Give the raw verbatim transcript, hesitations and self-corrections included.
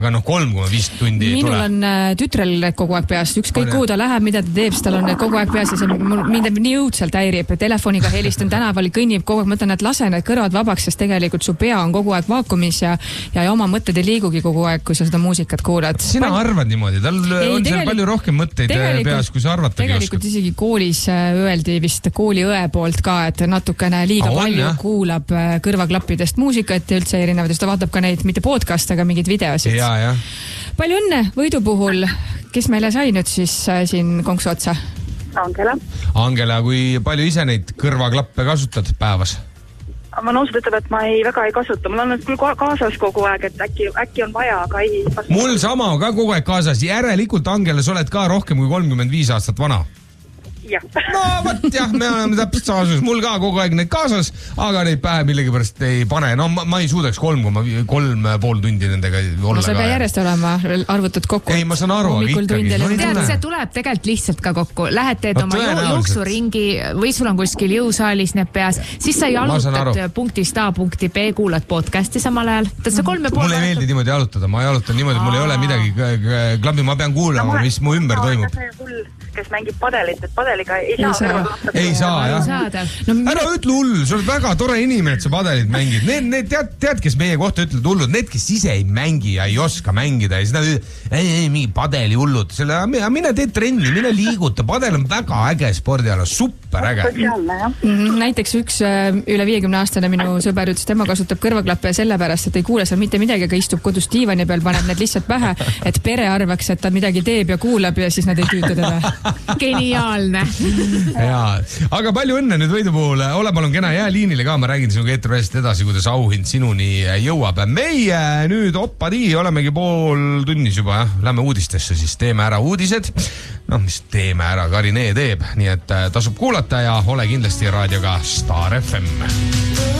aga noh, kolm koma viis tundi ei Minul tule. on äh, tütrel kogu aeg peas, ükskõik kuhu ta läheb, mida ta teeb, siis tal on kogu aeg peas ja see mul, mind nii õudselt häirib. Telefoniga helistan tänaval, kõnnib kogu aeg, mõtlen, et lase need kõrvad vabaks, sest tegelikult su pea on kogu aeg vaakumis ja, ja, ja oma mõtted ei liigugi kogu aeg, kui sa seda muusikat kuulad. Sina Pal... arvad niimoodi, tal ei, on seal palju rohkem mõtteid peas, kui sa arvatagi tegelikult oskad. Isegi koolis öeldi vist kooliõe poolt ka, et natukene liiga on, palju jah? Kuulab kõrvaklappidest muusikat ja üldse erinevad, ta vaatab ka neid, mitte podcast, aga mingeid videosid. Ja, ja. Palju õnne võidu puhul, kes meile sai nüüd siis äh, siin konksu otsa? Angela. Angela, kui palju ise neid kõrvaklappe kasutad päevas? Ma nõusud ütleb, et ma ei, väga ei kasuta. Mul on nüüd küll kaasas kogu aeg, et äkki, äkki on vaja, aga ei kasuta. Mul sama ka kogu aeg kaasas. Järelikult, Angela, sa oled ka rohkem kui kolmkümmend viis aastat vana. Jah. No võt jah, me oleme täpselt samasus. Mul ka kogu aeg neid kaasas, aga neid pähe millegipärast ei pane. No ma, ma ei suudaks kolm koma kolm pool tundi nendega olla. No sa pea järjest olema arvutud kokku. Ei, ma saan aru, aga ikkagi. No, tead, see tuleb tegelikult lihtsalt ka kokku. Lähed teed no, oma jooksuringi või sul on kuskil jõusaalis need peas, siis sa jalutad punktist A punkti B, kuulad podcasti samal ajal. Tad sa kolme pool... Mulle ei meeldi niimoodi jalutada. Ma jalutan niimoodi, et mul ei ole midagi klambi. Ma pean kuulama, mis mu ümber toimub. Kes mängib padelit, et padeliga ei saa. Ei saa, ei saa jah. No, ära ütle hull, sa oled väga tore inimene, et sa padelit mängid. Need, need tead, tead, kes meie kohta ütled hullud, need, kes ise ei mängi ja ei oska mängida ja seda ei, ei, mingi padeli hullud. Selle, mine tee trenni, mine liiguta. Padel on väga äge spordiala, super äge. Näiteks üks üle viiekümne aastane minu sõber ütles, tema kasutab kõrvaklappe sellepärast, et ei kuule seal mitte midagi, aga istub kodus diivani peal, paneb need lihtsalt pähe, et pere arvaks, et ta midagi teeb ja kuulab ja siis nad ei tüüta teda. Geniaalne. Jaa, aga palju õnne nüüd võidu puhul. Ole palun kena, jää liinile ka, ma räägin sinuga eetrivest edasi, kuidas auhind sinuni jõuab. Meie nüüd oppadi, olemegi pool tunnis juba, jah. Lähme uudistesse, siis teeme ära uudised. No, mis teeme ära, Karinee teeb. Nii et tasub kuulata ja ole kindlasti raadioga Star F M.